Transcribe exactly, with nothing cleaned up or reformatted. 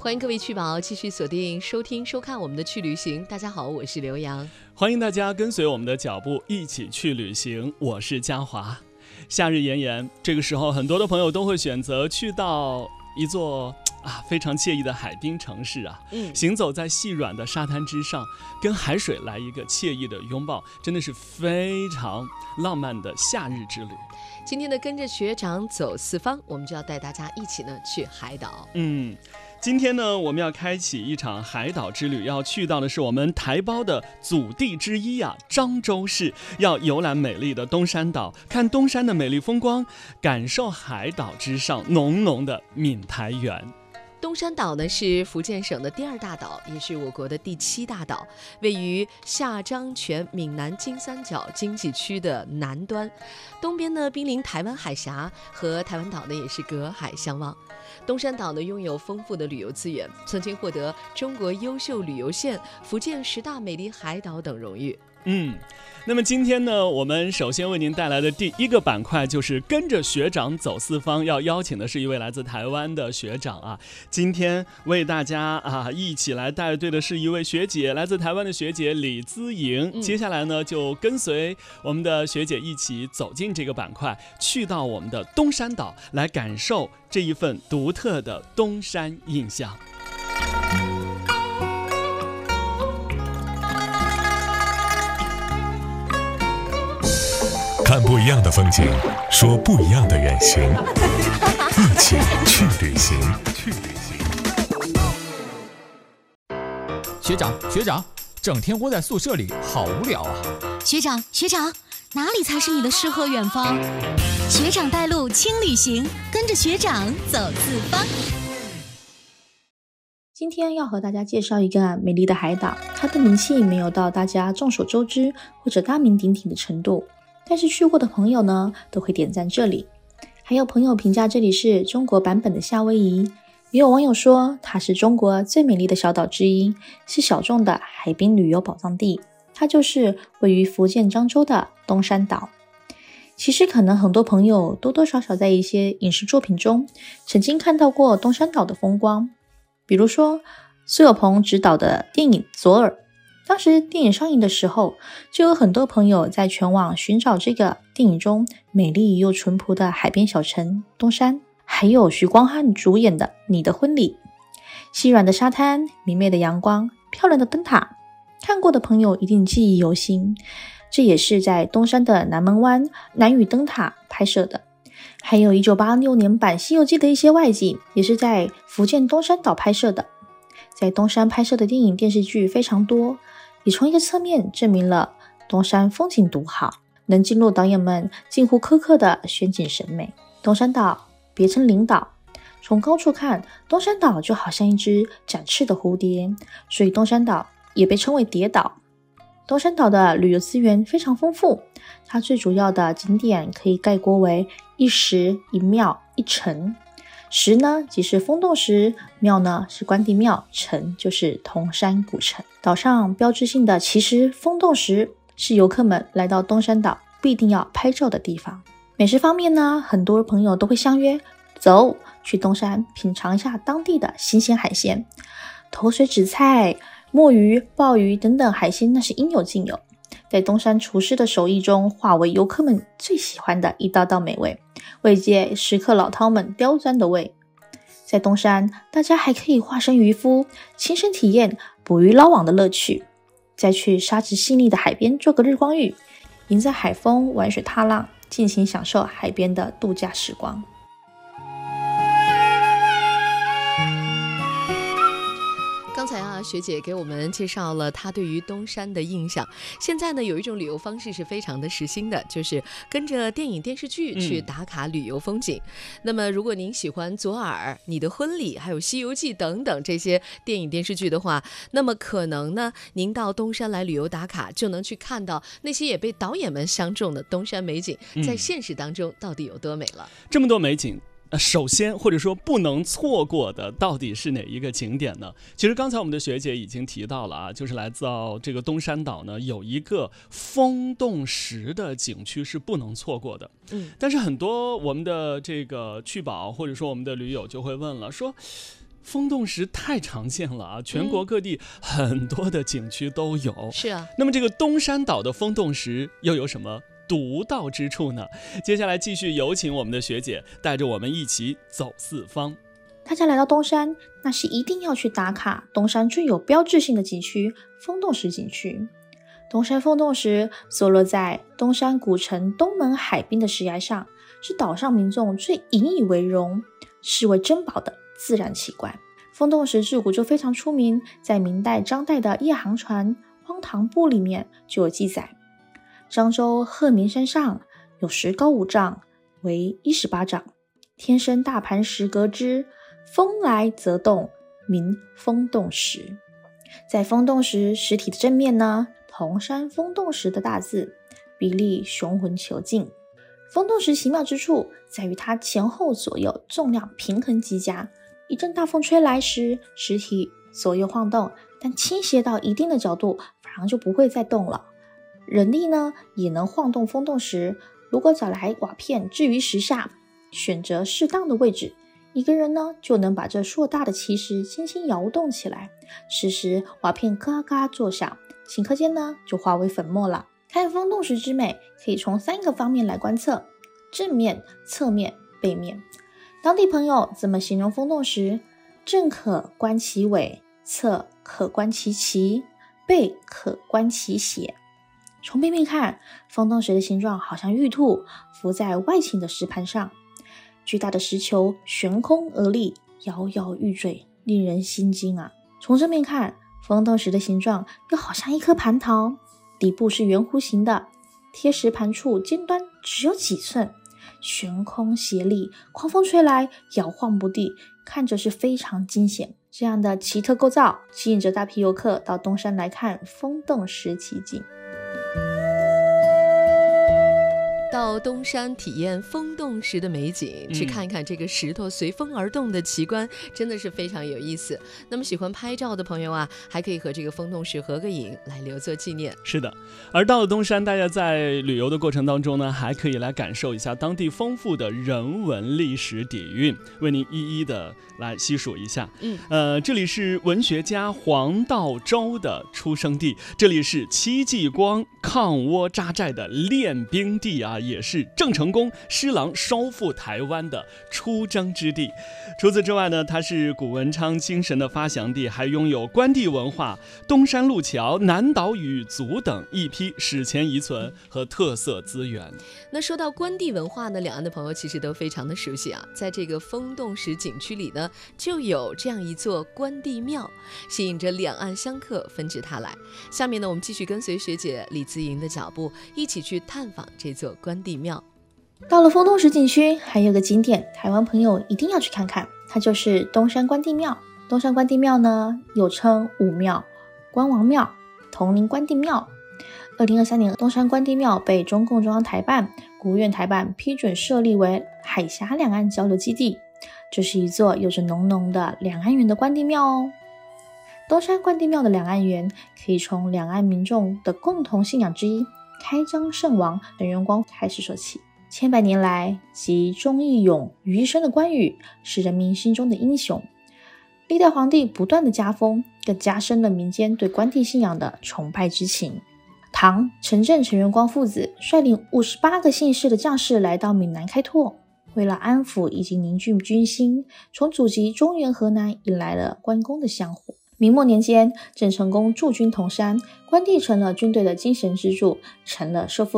欢迎各位趣宝继续锁定收听收看我们的去旅行。大家好，我是刘洋， 欢迎大家跟随我们的脚步一起去旅行，我是嘉华。夏日炎炎，这个时候很多的朋友都会选择去到一座啊非常惬意的海滨城市啊，嗯，行走在细软的沙滩之上，跟海水来一个惬意的拥抱，真的是非常浪漫的夏日之旅。 今天呢，跟着学长走四方，我们就要带大家一起呢去海岛。 嗯，今天呢，我们要开启一场海岛之旅，要去到的是我们台胞的祖地之一啊，漳州市。要游览美丽的东山岛，看东山的美丽风光，感受海岛之上浓浓的闽台缘。 东山岛呢是福建省的第二大岛，也是我国的第七大岛，位于下漳泉闽南金三角经济区的南端，东边呢濒临台湾海峡，和台湾岛呢也是隔海相望。东山岛呢拥有丰富的旅游资源，曾经获得中国优秀旅游县、福建十大美丽海岛等荣誉。 嗯，那么今天呢，我们首先为您带来的第一个板块就是跟着学长走四方，要邀请的是一位来自台湾的学长啊。今天为大家啊一起来带队的是一位学姐，来自台湾的学姐李姿莹。嗯、接下来呢，就跟随我们的学姐一起走进这个板块，去到我们的东山岛，来感受这一份独特的东山印象。 看不一样的风景，说不一样的远行，一起去旅行。去旅行。 学长，学长，整天窝在宿舍里，好无聊啊！ 学长，学长，哪里才是你的诗和远方？学长带路，轻旅行，跟着学长走四方。 今天要和大家介绍一个美丽的海岛，它的名气没有到大家众所周知或者大名鼎鼎的程度。但是去过的朋友呢，都会点赞这里。还有朋友评价这里是中国版本的夏威夷，也有网友说它是中国最美丽的小岛之一，是小众的海滨旅游宝藏地。它就是位于福建漳州的东山岛。其实可能很多朋友多多少少在一些影视作品中曾经看到过东山岛的风光，比如说苏有朋执导的电影《左耳》。当时电影上映的时候，就有很多朋友在全网寻找这个电影中美丽又淳朴的海边小城东山，还有许光汉主演的《你的婚礼》。细软的沙滩，明媚的阳光，漂亮的灯塔，看过的朋友一定记忆犹新。这也是在东山的南门湾南屿灯塔拍摄的。还有一九八六年版《西游记》的一些外景，也是在福建东山岛拍摄的。在东山拍摄的电影电视剧非常多，也从一个侧面证明了东山风景独好，能进入导演们近乎苛刻的选景审美。东山岛别称领岛，从高处看，东山岛就好像一只展翅的蝴蝶，所以东山岛也被称为蝶岛。东山岛的旅游资源非常丰富，它最主要的景点可以概括为一石一庙一城。石呢即是风洞石，庙呢是关帝庙，城就是铜山古城。岛上标志性的奇石风洞石是游客们来到东山岛必定要拍照的地方。美食方面呢，很多朋友都会相约走去东山品尝一下当地的新鲜海鲜，头水紫菜、墨鱼、鲍鱼等等海鲜那是应有尽有，在东山厨师的手艺中化为游客们最喜欢的一道道美味，慰藉食客老饕们刁钻的胃。在东山，大家还可以化身渔夫，亲身体验捕鱼捞网的乐趣，再去沙质细腻的海边做个日光浴，迎在海风玩水踏浪，尽情享受海边的度假时光。 刚才啊，学姐给我们介绍了她对于东山的印象。现在呢，有一种旅游方式是非常的时兴的，就是跟着电影电视剧去打卡旅游风景。嗯、那么，如果您喜欢《左耳》、《你的婚礼》还有《西游记》等等这些电影电视剧的话，那么可能呢，您到东山来旅游打卡，就能去看到那些也被导演们相中的东山美景，在现实当中到底有多美了。 嗯、这么多美景。呃，首先或者说不能错过的到底是哪一个景点呢？其实刚才我们的学姐已经提到了啊，就是来自这个东山岛呢，有一个风洞石的景区是不能错过的。嗯，但是很多我们的这个去宝或者说我们的驴友就会问了，说风洞石太常见了啊，全国各地很多的景区都有。 嗯、是啊。 那么这个东山岛的风洞石又有什么独到之处呢？接下来继续有请我们的学姐带着我们一起走四方。 大家来到东山，那是一定要去打卡东山最有标志性的景区风洞石景区。东山风洞石坐落在东山古城东门海滨的石崖上，是岛上民众最引以为荣、视为珍宝的自然奇观。风洞石自古就非常出名，在明代张岱的夜航船《荒唐簿》里面就有记载：漳州鹤鸣山上有石高五丈，为一十八丈，天生大盘石革之，风来则动，名风洞石。在风洞石实体的正面呢，铜山风洞石的大字，比例雄浑遒劲。风洞石奇妙之处在于它前后左右重量平衡极佳，一阵大风吹来时，石体左右晃动，但倾斜到一定的角度，反而就不会再动了。人力呢也能晃动风洞石，如果找来瓦片置于石下，选择适当的位置，一个人呢就能把这硕大的奇石轻轻摇动起来。此时瓦片咔咔作响，顷刻间呢就化为粉末了。看风洞石之美，可以从三个方面来观测：正面、侧面、背面。当地朋友怎么形容风洞石？正可观其尾，侧可观其鳍，背可观其血。从背面看，风洞石的形状好像玉兔浮在外倾的石盘上，巨大的石球悬空而立，摇摇欲坠，令人心惊啊。从正面看，风洞石的形状又好像一颗蟠桃，底部是圆弧形的，贴石盘处尖端只有几寸，悬空斜立，狂风吹来摇晃不定，看着是非常惊险。这样的奇特构造吸引着大批游客到东山来看风洞石奇景。 到东山体验风洞石的美景、嗯、去看看这个石头随风而动的奇观，真的是非常有意思。那么喜欢拍照的朋友啊，还可以和这个风洞石合个影来留作纪念。 是的，而到了东山，大家在旅游的过程当中呢，还可以来感受一下当地丰富的人文历史底蕴，为您一一的来细数一下。嗯，呃，这里是文学家黄道周的出生地，这里是戚继光抗倭扎寨的练兵地啊，也是郑成功施琅收复台湾的出征之地。除此之外呢，它是古文昌精神的发祥地，还拥有关帝文化、东山路桥、南岛语族等一批史前遗存和特色资源。 那说到关帝文化呢，两岸的朋友其实都非常的熟悉啊。在这个风洞石景区里呢，就有这样一座关帝庙，吸引着两岸香客纷至沓来。下面呢，我们继续跟随学姐李姿莹的脚步，一起去探访这座关帝庙。 到了风洞石景区，还有个景点，台湾朋友一定要去看看，它就是东山关帝庙。东山关帝庙呢，又称武庙、关王庙、铜陵关帝庙。二零二三年，东山关帝庙被中共中央台办、国务院台办批准设立为海峡两岸交流基地。这是一座有着浓浓的两岸缘的关帝庙哦。东山关帝庙的两岸缘，可以从两岸民众的共同信仰之一开漳圣王等元光开始说起。千百年来，集忠义勇于一身的关羽是人民心中的英雄。历代皇帝不断的加封，更加深了民间对关帝信仰的崇拜之情。唐陈震、陈元光父子率领五十八个姓氏的将士来到闽南开拓，为了安抚以及凝聚军心，从祖籍中原河南引来了关公的香火。明末年间，郑成功驻军铜山，关帝成了军队的精神支柱，成了收复